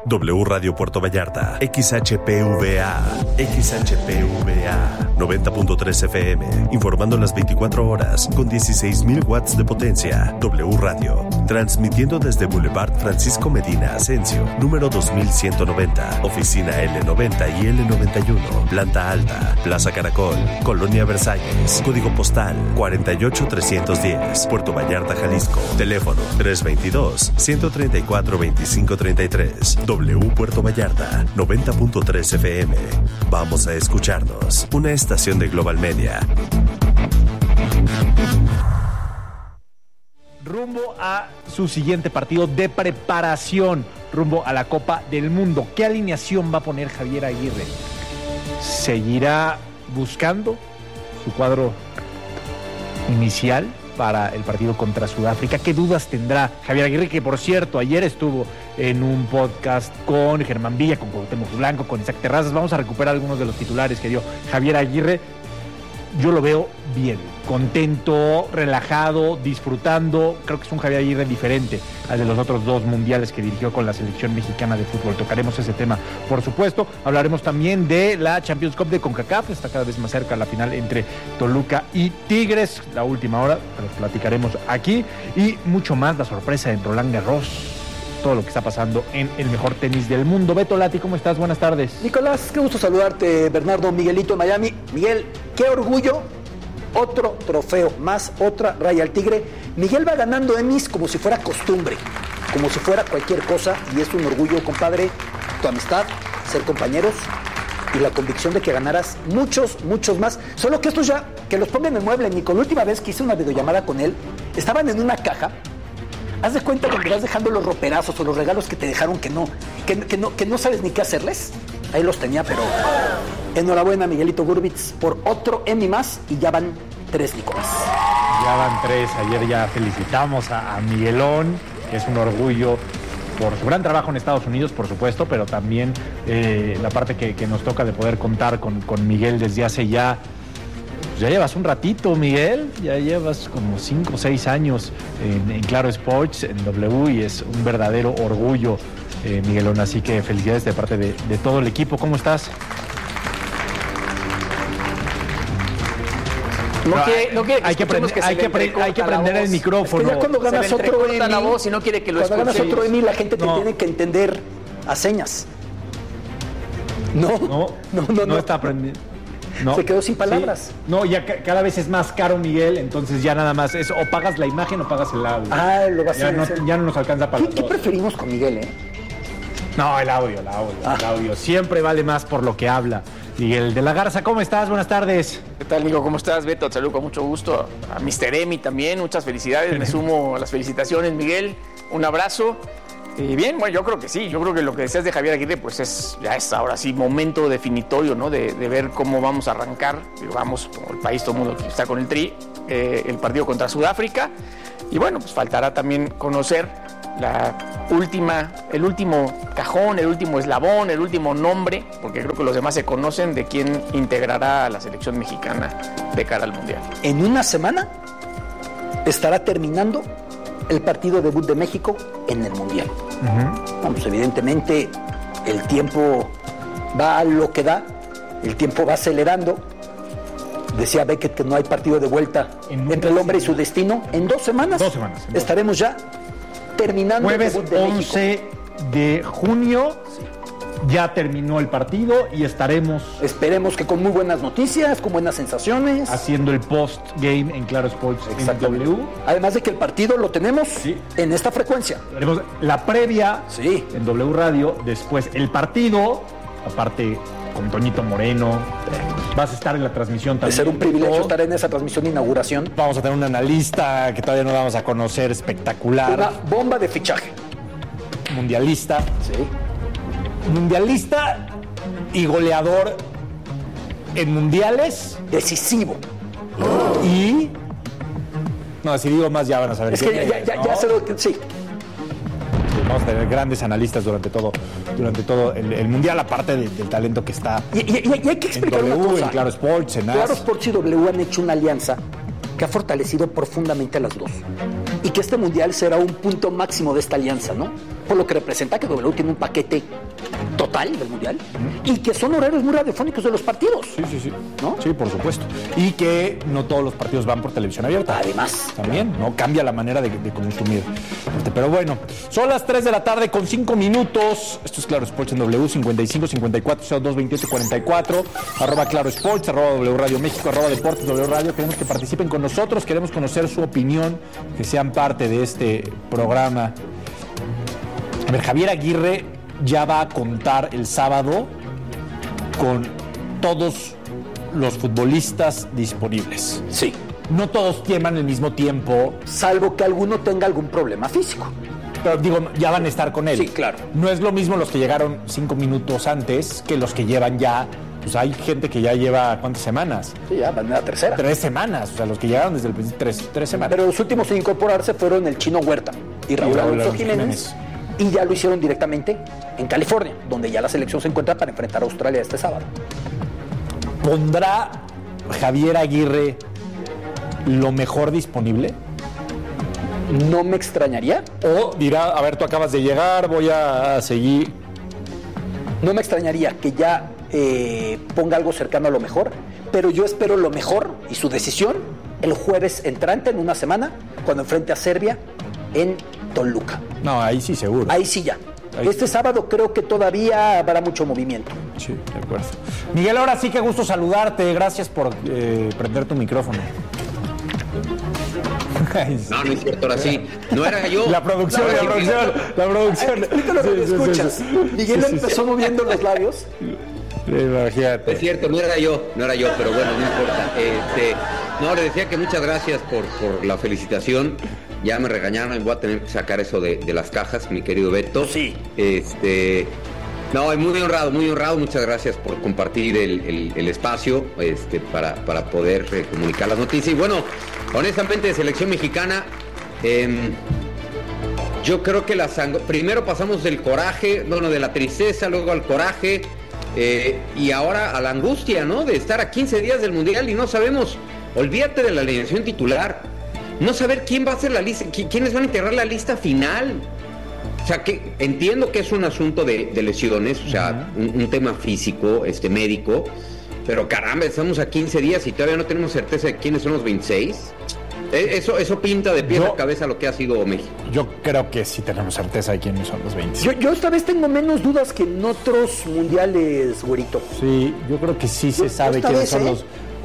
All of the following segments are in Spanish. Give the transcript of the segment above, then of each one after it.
W Radio Puerto Vallarta, XHPVA, 90.3 FM, informando las 24 horas con 16,000 watts de potencia. W Radio, transmitiendo desde Boulevard Francisco Medina Asensio, número 2190, oficina L90 y L91, planta alta, Plaza Caracol, Colonia Versalles, código postal 48310, Puerto Vallarta, Jalisco, teléfono 322-134-2533. W Puerto Vallarta, 90.3 FM. Vamos a escucharnos. Una estación de Global Media. Rumbo a su siguiente partido de preparación, rumbo a la Copa del Mundo. ¿Qué alineación va a poner Javier Aguirre? ¿Seguirá buscando su cuadro inicial para el partido contra Sudáfrica? ¿Qué dudas tendrá Javier Aguirre? Que, por cierto, ayer estuvo en un podcast con Germán Villa, con Cuauhtémoc Blanco, con Isaac Terrazas. Vamos a recuperar algunos de los titulares que dio Javier Aguirre. Yo lo veo bien, contento, relajado, disfrutando. Creo que es un Javier Aguirre diferente al de los otros dos mundiales que dirigió con la selección mexicana de fútbol. Tocaremos ese tema, por supuesto. Hablaremos también de la Champions Cup de CONCACAF. Está cada vez más cerca la final entre Toluca y Tigres. La última hora, lo platicaremos aquí. Y mucho más, la sorpresa en Roland Garros. Todo lo que está pasando en el mejor tenis del mundo. Beto Lati, ¿cómo estás? Buenas tardes. Nicolás, qué gusto saludarte. Bernardo, Miguelito en Miami. Miguel, qué orgullo. Otro trofeo más, otra raya al tigre. Miguel va ganando Emmys como si fuera costumbre, como si fuera cualquier cosa, y es un orgullo, compadre, tu amistad, ser compañeros y la convicción de que ganarás muchos más. Solo que estos ya, que los pongan en el mueble, Nico. La última vez que hice una videollamada con él, estaban en una caja. Haz de cuenta cuando vas dejando los roperazos o los regalos que te dejaron que no sabes ni qué hacerles. Ahí los tenía, pero enhorabuena, Miguelito Gurbitz, por otro Emmy más, y ya van 3, Nicolás. Ya van 3. Ayer ya felicitamos a Miguelón, que es un orgullo por su gran trabajo en Estados Unidos, por supuesto, pero también la parte que nos toca de poder contar con Miguel desde hace ya llevas un ratito, Miguel, ya llevas como 5 o 6 años en Claro Sports, en W, y es un verdadero orgullo, Miguelón, así que felicidades de parte de todo el equipo. ¿Cómo estás? Hay que prender el micrófono. Es que ya cuando ganas otro Emmy, la voz y no quiere que lo escuche. Cuando ganas otro Emmy, la gente te tiene que entender a señas. No está aprendiendo. No. Se quedó sin palabras. Sí. No, ya cada vez es más caro, Miguel, entonces ya nada más es o pagas la imagen o pagas el audio. Lo vas a hacer. Ya no nos alcanza para todo. ¿Qué preferimos con Miguel, No, el audio. El audio. Siempre vale más por lo que habla. Miguel de la Garza, ¿cómo estás? Buenas tardes. ¿Qué tal, Nico? ¿Cómo estás? Beto, te saludo con mucho gusto. A Mr. Emmy también, muchas felicidades. Me sumo a las felicitaciones, Miguel. Un abrazo. Y bien, bueno, yo creo que sí. Yo creo que lo que decías de Javier Aguirre, pues ya es ahora sí momento definitorio, ¿no? De ver cómo vamos a arrancar. Vamos, como el país, todo el mundo está con el Tri, el partido contra Sudáfrica. Y bueno, pues faltará también conocer el último cajón, el último eslabón, el último nombre, porque creo que los demás se conocen, de quién integrará a la selección mexicana de cara al Mundial. En una semana estará terminando el partido debut de México en el Mundial. Vamos, evidentemente el tiempo va a lo que da, el tiempo va acelerando. Decía Beckett que no hay partido de vuelta entre el hombre y su destino. En 2 semanas, estaremos ya terminando jueves el debut de 11 México. de junio. Sí. Ya terminó el partido y esperemos que con muy buenas noticias, con buenas sensaciones, haciendo el post-game en Claro Sports en W. Además de que el partido lo tenemos en esta frecuencia. Tenemos la previa en W Radio, después el partido, aparte con Toñito Moreno. Vas a estar en la transmisión también. De ser un privilegio estar en esa transmisión de inauguración. Vamos a tener un analista que todavía no vamos a conocer, espectacular. Una bomba de fichaje. Mundialista. Mundialista y goleador en mundiales. Decisivo. Y no, si digo más ya van a saber. Es que ya sé lo que sí. Vamos a tener grandes analistas durante todo el mundial, aparte del talento que está. Y hay que explicar en una cosa. En Claro Sports, en Claro Sports y W han hecho una alianza que ha fortalecido profundamente a las dos. Y que este mundial será un punto máximo de esta alianza, ¿no? por lo que representa que W tiene un paquete total del Mundial y que son horarios muy radiofónicos de los partidos. Sí. ¿No? Sí, por supuesto. Y que no todos los partidos van por televisión abierta. Además. También, ¿no? Cambia la manera de consumir. Pero bueno, son las 3 de la tarde con 5 minutos. Esto es Claro Sports en W, 55 54 02 28 44, @Claro Sports, @W Radio México, @Deportes W Radio. Queremos que participen con nosotros, queremos conocer su opinión, que sean parte de este programa. A ver, Javier Aguirre ya va a contar el sábado con todos los futbolistas disponibles. Sí. No todos llevan el mismo tiempo. Salvo que alguno tenga algún problema físico. Pero digo, ya van a estar con él. Sí, claro. No es lo mismo los que llegaron 5 minutos antes que los que llevan ya. Pues hay gente que ya lleva, ¿cuántas semanas? Sí, ya van a la tercera. 3 semanas. O sea, los que llegaron desde el principio, 3 semanas. Pero los últimos en incorporarse fueron el Chino Huerta y Raúl Alonso Jiménez. Y ya lo hicieron directamente en California, donde ya la selección se encuentra para enfrentar a Australia este sábado. ¿Pondrá Javier Aguirre lo mejor disponible? No me extrañaría. O dirá, a ver, tú acabas de llegar, voy a seguir. No me extrañaría que ya ponga algo cercano a lo mejor, pero yo espero lo mejor y su decisión el jueves entrante, en una semana, cuando enfrente a Serbia en Toluca. No, ahí sí seguro. Ahí sí ya. Este sábado creo que todavía habrá mucho movimiento. Sí, de acuerdo. Miguel, ahora sí que gusto saludarte. Gracias por prender tu micrófono. No es cierto, ahora sí. No era yo. La producción. Explícalo lo que escuchas. Sí. Miguel empezó moviendo los labios. Imagínate. Es cierto, no era yo, pero bueno, no importa. No, le decía que muchas gracias por la felicitación. Ya me regañaron y voy a tener que sacar eso de las cajas, mi querido Beto. Sí. No, muy honrado, muchas gracias por compartir el espacio para poder comunicar las noticias. Y bueno, honestamente, de selección mexicana, yo creo que primero pasamos del coraje, de la tristeza, luego al coraje, y ahora a la angustia, ¿no? De estar a 15 días del Mundial y no sabemos, olvídate de la alineación titular, no saber quién va a hacer la lista, quiénes van a integrar la lista final. O sea, que entiendo que es un asunto de lesiones, o sea, un tema físico, médico, pero caramba, estamos a 15 días y todavía no tenemos certeza de quiénes son los 26. Eso pinta de pies a cabeza lo que ha sido México. Yo creo que sí tenemos certeza de quiénes son los 26. Yo esta vez tengo menos dudas que en otros mundiales, güerito. Sí, yo creo que sí se sabe quiénes son los...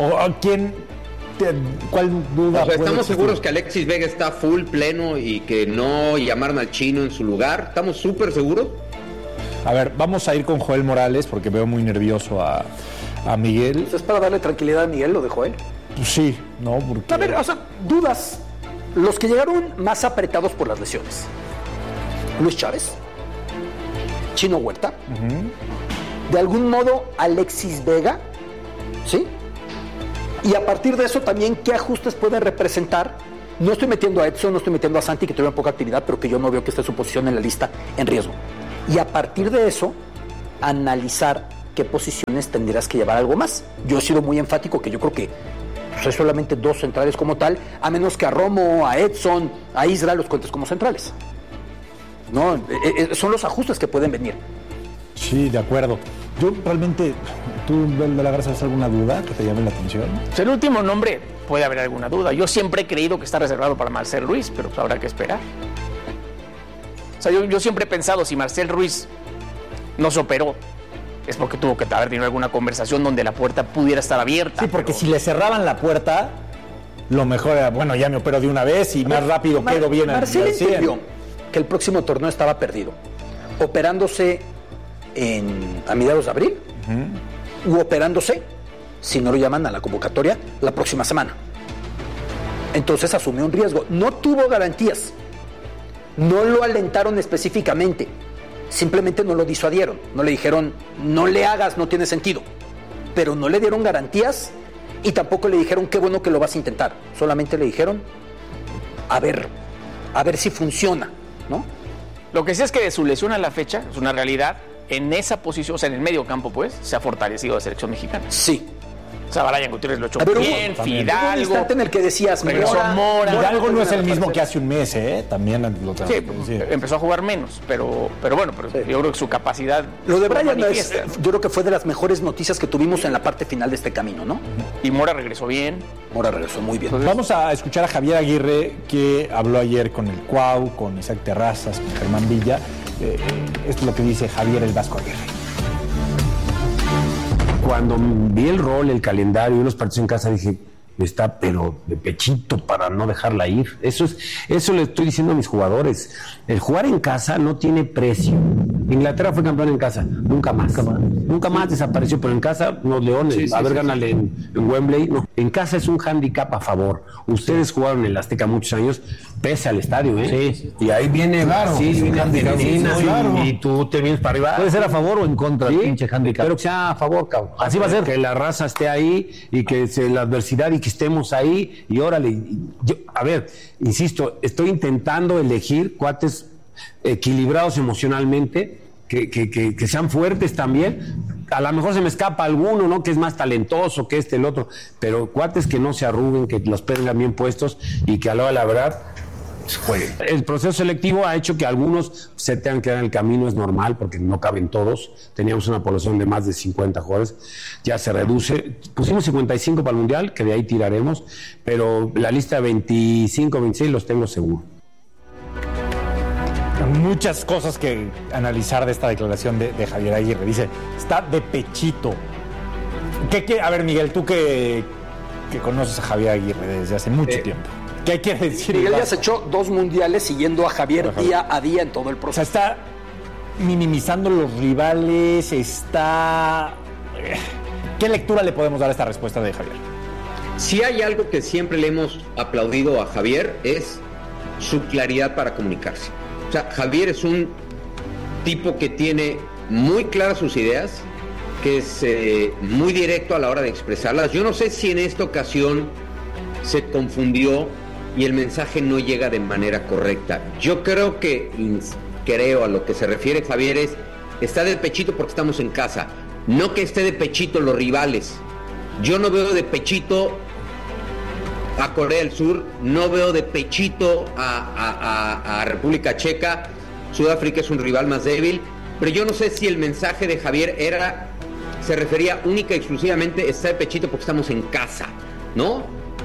¿Cuál duda? O sea, ¿estamos seguros que Alexis Vega está full, pleno y que no llamaron al Chino en su lugar? ¿Estamos súper seguros? A ver, vamos a ir con Joel Morales porque veo muy nervioso a Miguel. ¿Es para darle tranquilidad a Miguel lo de Joel? Pues sí, ¿no? Porque... A ver, o sea, dudas. Los que llegaron más apretados por las lesiones. Luis Chávez, Chino Huerta, de algún modo Alexis Vega, ¿sí? Y a partir de eso también, ¿qué ajustes pueden representar? No estoy metiendo a Edson, no estoy metiendo a Santi, que tuvieron poca actividad, pero que yo no veo que esté su posición en la lista en riesgo. Y a partir de eso, analizar qué posiciones tendrás que llevar algo más. Yo he sido muy enfático que yo creo que hay solamente 2 centrales como tal, a menos que a Romo, a Edson, a Isra los cuentes como centrales. No, son los ajustes que pueden venir. Sí, de acuerdo. Yo realmente, ¿tú de la Garza, alguna duda que te llame la atención? Pues el último nombre puede haber alguna duda. Yo siempre he creído que está reservado para Marcel Ruiz, pero pues habrá que esperar. O sea, yo siempre he pensado, si Marcel Ruiz no se operó, es porque tuvo que haber tenido alguna conversación donde la puerta pudiera estar abierta. Sí, porque si le cerraban la puerta, lo mejor era, bueno, ya me opero de una vez y más rápido quedo bien. Marcel entendió que el próximo torneo estaba perdido, operándose a mediados de abril, u operándose, si no lo llaman a la convocatoria, la próxima semana. Entonces asumió un riesgo. No tuvo garantías, no lo alentaron específicamente, simplemente no lo disuadieron, no le dijeron, no le hagas, no tiene sentido, pero no le dieron garantías y tampoco le dijeron, qué bueno que lo vas a intentar, solamente le dijeron, a ver si funciona, ¿no? Lo que sí es que de su lesión a la fecha, es una realidad, en esa posición, o sea, en el medio campo, pues, se ha fortalecido la selección mexicana. Sí. O sea, Brian Gutiérrez lo echó Hugo, bien, hubo un Fidalgo. instante en el que decías, Regresó Mora. Hidalgo no es el mismo que hace un mes, También lo tengo Sí, que decir. empezó a jugar menos, pero bueno, yo creo que su capacidad. Lo de Brian manifiesta. yo creo que fue de las mejores noticias que tuvimos en la parte final de este camino, ¿no? Y Mora regresó bien. Mora regresó muy bien. Vamos a escuchar a Javier Aguirre, que habló ayer con el Cuau, con Isaac Terrazas, con Germán Villa. Esto es lo que dice Javier el Vasco Aguirre. Cuando vi el rol, el calendario y los partidos en casa, dije, está pero de pechito para no dejarla ir. Eso le estoy diciendo a mis jugadores. El jugar en casa no tiene precio. Inglaterra fue campeón en casa, nunca más desapareció, pero en casa los Leones, gánale en Wembley. No. En casa es un hándicap a favor. Ustedes jugaron en el Azteca muchos años, pese al estadio, Sí. Y ahí viene y tú te vienes para arriba. Puede ser a favor o en contra del pinche handicap. Pero que sea a favor, cabrón. Así va a ser. Que la raza esté ahí y que la adversidad y que estemos ahí y órale. A ver, insisto, estoy intentando elegir cuates equilibrados emocionalmente, que sean fuertes también. A lo mejor se me escapa alguno, ¿no? Que es más talentoso que el otro, pero cuates que no se arruguen, que los tengan bien puestos y que a la hora de la verdad jueguen. El proceso selectivo ha hecho que algunos se tengan que dar en el camino, es normal, porque no caben todos. Teníamos una población de más de 50 jugadores, ya se reduce. Pusimos 55 para el Mundial, que de ahí tiraremos, pero la lista de 25, 26 los tengo seguro. Muchas cosas que analizar de esta declaración de Javier Aguirre. Dice, está de pechito. A ver, Miguel, tú que conoces a Javier Aguirre desde hace mucho tiempo, ¿qué quiere decir? Miguel ya se echó 2 mundiales siguiendo a Javier día a día en todo el O proceso. sea, está minimizando los rivales, ¿Qué lectura le podemos dar a esta respuesta de Javier? Si hay algo que siempre le hemos aplaudido a Javier es su claridad para comunicarse. O sea, Javier es un tipo que tiene muy claras sus ideas, que es muy directo a la hora de expresarlas. Yo no sé si en esta ocasión se confundió y el mensaje no llega de manera correcta. Yo creo a lo que se refiere Javier está de pechito porque estamos en casa, no que esté de pechito los rivales. Yo no veo de pechito a Corea del Sur, no veo de pechito a República Checa. Sudáfrica es un rival más débil, pero yo no sé si el mensaje de Javier se refería única y exclusivamente está de pechito porque estamos en casa, ¿no?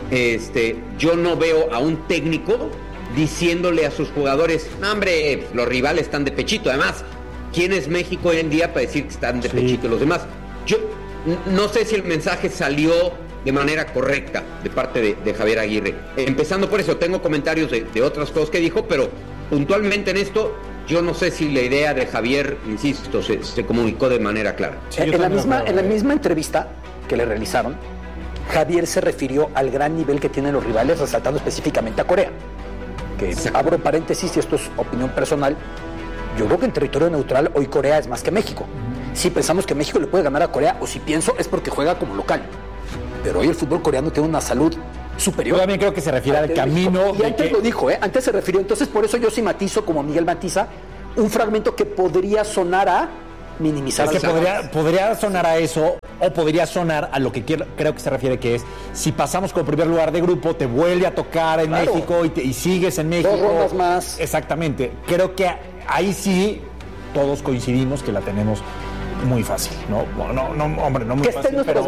Yo no veo a un técnico diciéndole a sus jugadores, hombre, los rivales están de pechito. Además, ¿quién es México hoy en día para decir que están de pechito los demás? Yo no sé si el mensaje salió de manera correcta de parte de Javier Aguirre. Empezando por eso, tengo comentarios de otras cosas que dijo, pero puntualmente en esto, yo no sé si la idea de Javier, insisto, se comunicó de manera clara. Sí, en la misma entrevista que le realizaron, Javier se refirió al gran nivel que tienen los rivales, resaltando específicamente a Corea. Que abro paréntesis, y esto es opinión personal, yo creo que en territorio neutral hoy Corea es más que México. Si pensamos que México le puede ganar a Corea, o si pienso es porque juega como local. Pero hoy el fútbol coreano tiene una salud superior. Yo también creo que se refiere al camino. Y antes lo dijo, antes se refirió. Entonces, por eso yo sí matizo, como Miguel matiza, un fragmento que podría sonar a minimizar. Es que podría sonar a eso, o podría sonar a lo que creo que se refiere, que es, si pasamos como primer lugar de grupo, te vuelve a tocar en México y sigues en México. 2 rondas más. Exactamente. Creo que ahí sí todos coincidimos que la tenemos muy fácil. No, hombre, no muy fácil, pero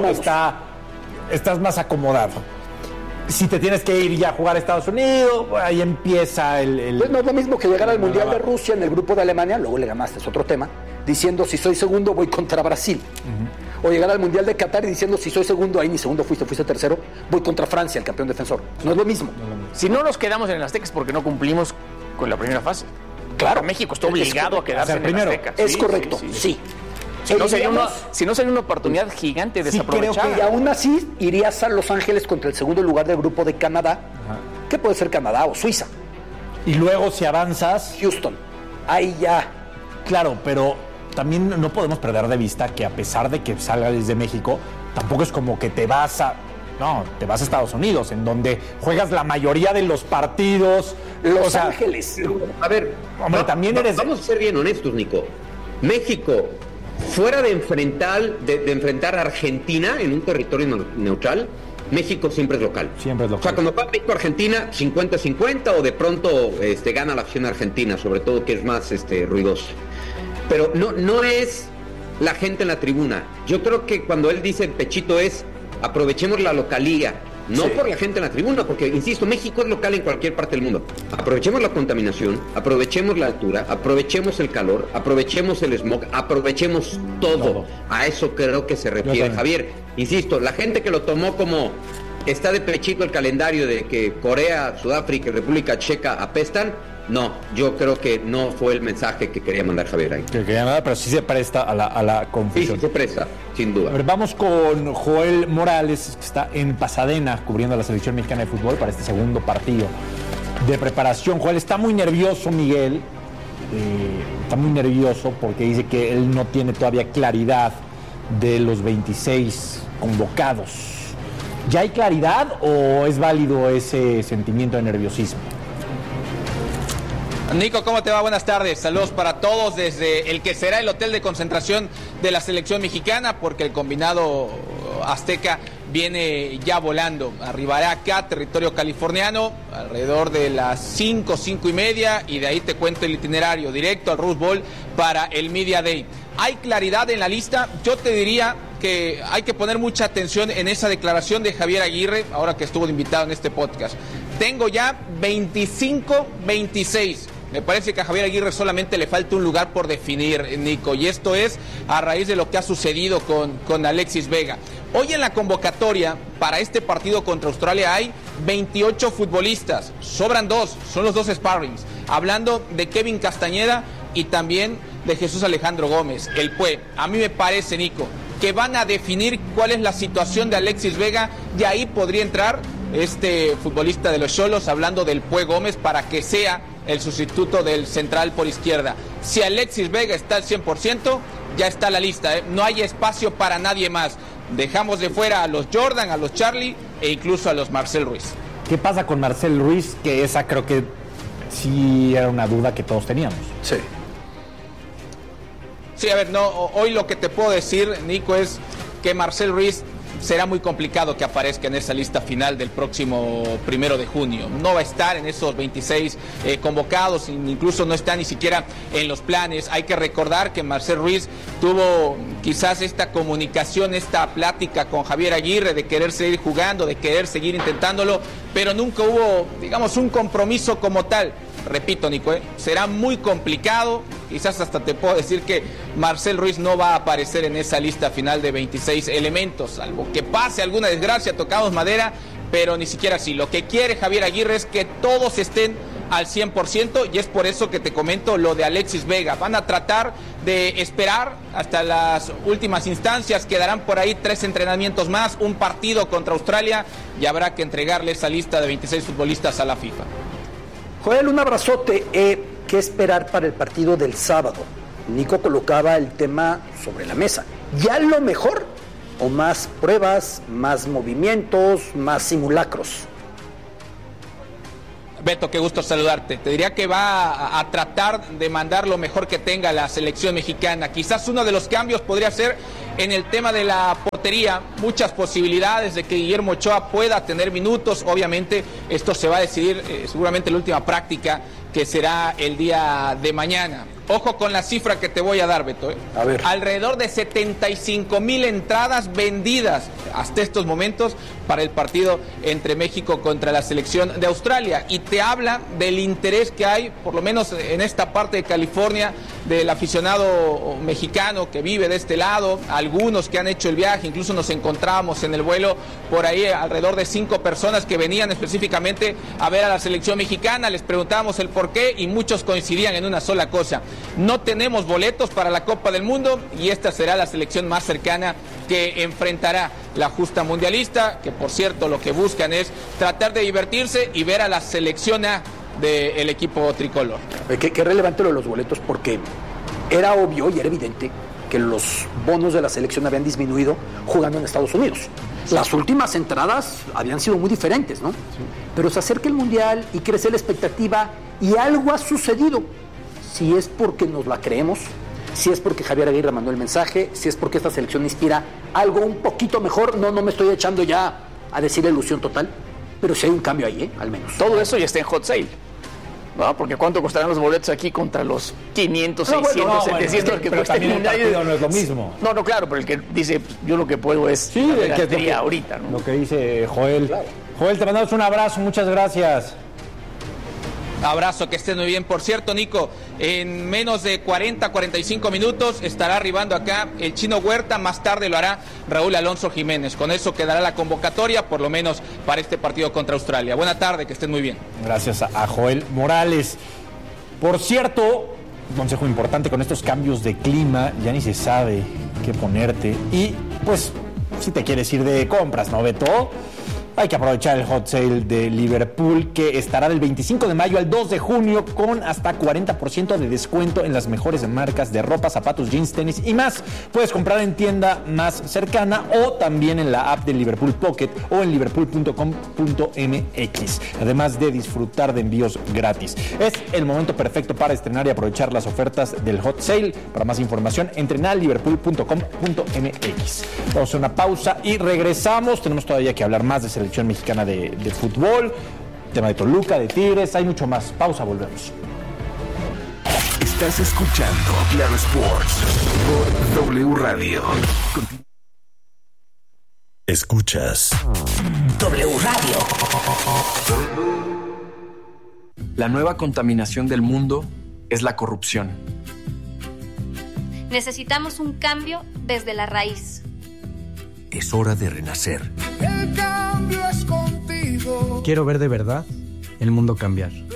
estás más acomodado. Si te tienes que ir ya a jugar a Estados Unidos, ahí empieza el... Pues no es lo mismo que llegar al Mundial de Rusia en el grupo de Alemania, luego le ganaste, es otro tema, diciendo si soy segundo voy contra Brasil. O llegar al Mundial de Qatar y diciendo si soy segundo, ahí ni segundo fuiste tercero, voy contra Francia, el campeón defensor. No es lo mismo. Si no nos quedamos en el Azteca es porque no cumplimos con la primera fase. Claro. México está obligado a quedarse en el Azteca. Es correcto, sí. Si no, sería una oportunidad gigante desaprovechada. Creo que aún así irías a Los Ángeles contra el segundo lugar del grupo de Canadá, que puede ser Canadá o Suiza. Y luego si avanzas... Houston. Ahí ya. Claro, pero también no podemos perder de vista que a pesar de que salga desde México, tampoco es como que te vas a Estados Unidos, en donde juegas la mayoría de los partidos. Los Ángeles. A ver, hombre, también vamos a ser bien honestos, Nico. México fuera de enfrentar a Argentina en un territorio neutral, México siempre es local. Siempre es local. O sea, cuando va México-Argentina, 50-50 o de pronto gana la acción argentina, sobre todo que es más ruidosa. Pero no es la gente en la tribuna. Yo creo que cuando él dice pechito es aprovechemos la localía. No por la gente en la tribuna, porque, insisto, México es local en cualquier parte del mundo. Aprovechemos la contaminación, aprovechemos la altura, aprovechemos el calor, aprovechemos el smog, aprovechemos todo. A eso creo que se refiere Javier. Insisto, la gente que lo tomó como está de pechito el calendario de que Corea, Sudáfrica y República Checa apestan, no, yo creo que no fue el mensaje que quería mandar Javier ahí. Que quería mandar, pero sí se presta a la confusión. Sí, se presta, sin duda. A ver, vamos con Joel Morales, que está en Pasadena cubriendo a la selección mexicana de fútbol para este segundo partido de preparación. Joel está muy nervioso, Miguel. Está muy nervioso porque dice que él no tiene todavía claridad de los 26 convocados. ¿Ya hay claridad o es válido ese sentimiento de nerviosismo? Nico, ¿cómo te va? Buenas tardes. Saludos para todos desde el que será el hotel de concentración de la selección mexicana, porque el combinado azteca viene ya volando. Arribará acá, territorio californiano, alrededor de las 5:30, y de ahí te cuento el itinerario directo al Rose Bowl para el Media Day. ¿Hay claridad en la lista? Yo te diría que hay que poner mucha atención en esa declaración de Javier Aguirre, ahora que estuvo invitado en este podcast. Tengo ya 25-26. Me parece que a Javier Aguirre solamente le falta un lugar por definir, Nico, y esto es a raíz de lo que ha sucedido con Alexis Vega. Hoy en la convocatoria para este partido contra Australia hay 28 futbolistas, sobran 2, son los 2 sparrings, hablando de Kevin Castañeda y también de Jesús Alejandro Gómez, el Pue. A mí me parece, Nico, que van a definir cuál es la situación de Alexis Vega, y ahí podría entrar este futbolista de los Xolos, hablando del Pue Gómez, para que sea el sustituto del central por izquierda. Si Alexis Vega está al 100%, ya está la lista, ¿eh? No hay espacio para nadie más. Dejamos de fuera a los Jordan, a los Charlie e incluso a los Marcel Ruiz. ¿Qué pasa con Marcel Ruiz? Que esa creo que sí era una duda que todos teníamos. Sí, a ver, hoy lo que te puedo decir, Nico, es que Marcel Ruiz será muy complicado que aparezca en esa lista final del próximo 1 de junio. No va a estar en esos 26 convocados, incluso no está ni siquiera en los planes. Hay que recordar que Marcel Ruiz tuvo quizás esta comunicación, esta plática con Javier Aguirre de querer seguir jugando, de querer seguir intentándolo, pero nunca hubo, digamos, un compromiso como tal. Repito, Nico, será muy complicado. Quizás hasta te puedo decir que Marcel Ruiz no va a aparecer en esa lista final de 26 elementos, salvo que pase alguna desgracia, tocamos madera, pero ni siquiera así. Lo que quiere Javier Aguirre es que todos estén al 100%, y es por eso que te comento lo de Alexis Vega. Van a tratar de esperar hasta las últimas instancias, quedarán por ahí 3 entrenamientos más, un partido contra Australia, y habrá que entregarle esa lista de 26 futbolistas a la FIFA. Joel, un abrazote. ¿Qué esperar para el partido del sábado? Nico colocaba el tema sobre la mesa. ¿Ya lo mejor o más pruebas, más movimientos, más simulacros? Beto, qué gusto saludarte. Te diría que va a tratar de mandar lo mejor que tenga la selección mexicana. Quizás uno de los cambios podría ser en el tema de la portería. Muchas posibilidades de que Guillermo Ochoa pueda tener minutos. Obviamente esto se va a decidir seguramente en la última práctica, que será el día de mañana. Ojo con la cifra que te voy a dar, Beto. A ver. Alrededor de 75,000 entradas vendidas hasta estos momentos para el partido entre México contra la selección de Australia. Y te habla del interés que hay, por lo menos en esta parte de California, del aficionado mexicano que vive de este lado, algunos que han hecho el viaje. Incluso nos encontramos en el vuelo por ahí alrededor de 5 personas que venían específicamente a ver a la selección mexicana. Les preguntábamos el por qué y muchos coincidían en una sola cosa: no tenemos boletos para la Copa del Mundo, y esta será la selección más cercana que enfrentará la justa mundialista, que por cierto lo que buscan es tratar de divertirse y ver a la selección A del equipo tricolor. Qué relevante lo de los boletos, porque era obvio y era evidente que los bonos de la selección habían disminuido jugando en Estados Unidos. Las últimas entradas habían sido muy diferentes, ¿no? Sí. Pero se acerca el Mundial y crece la expectativa, y algo ha sucedido. Si es porque nos la creemos, si es porque Javier Aguirre mandó el mensaje, si es porque esta selección inspira algo un poquito mejor. No me estoy echando ya a decir ilusión total, pero sí hay un cambio ahí, al menos. Todo eso ya está en hot sale. No, porque ¿cuánto costarán los boletos aquí contra los 500, 600, 700 que cuesta el Mundial? No es lo mismo. No, claro, pero el que dice, yo lo que puedo es el que ahorita, ¿no? Lo que dice Joel. Claro. Joel, te mandamos un abrazo, muchas gracias. Abrazo, que estén muy bien. Por cierto, Nico, en menos de 45 minutos estará arribando acá el Chino Huerta. Más tarde lo hará Raúl Alonso Jiménez. Con eso quedará la convocatoria, por lo menos para este partido contra Australia. Buena tarde, que estén muy bien. Gracias a Joel Morales. Por cierto, un consejo importante: con estos cambios de clima ya ni se sabe qué ponerte. Y pues, si te quieres ir de compras, ¿no, Beto? Hay que aprovechar el hot sale de Liverpool, que estará del 25 de mayo al 2 de junio con hasta 40% de descuento en las mejores marcas de ropa, zapatos, jeans, tenis y más. Puedes comprar en tienda más cercana o también en la app de Liverpool Pocket o en liverpool.com.mx, además de disfrutar de envíos gratis. Es el momento perfecto para estrenar y aprovechar las ofertas del hot sale. Para más información, entren a liverpool.com.mx. Vamos a hacer una pausa y regresamos. Tenemos todavía que hablar más de selección mexicana de fútbol, tema de Toluca, de Tigres, hay mucho más. Pausa, volvemos. Estás escuchando Claro Sports por W Radio. Escuchas W Radio. La nueva contaminación del mundo es la corrupción. Necesitamos un cambio desde la raíz. Es hora de renacer. El cambio es contigo. Quiero ver de verdad el mundo cambiar.